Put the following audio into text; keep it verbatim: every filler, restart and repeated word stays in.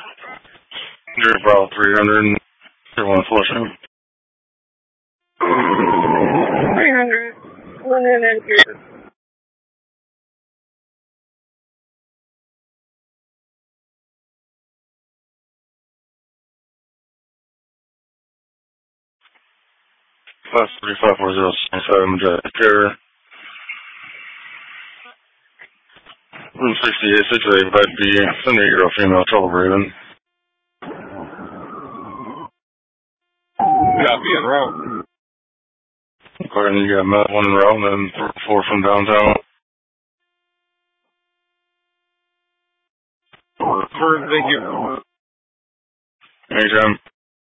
You're about three hundred. You want to flush him? three hundred. One hundred here. Class three five four zero seven Jet Carrier. Room sixty-eight, six eight, five B, seventy-eight-year-old female, trouble breathing. Copy en route. Go ahead and you got Matt one in route, and then four from downtown. Thank you. Anytime.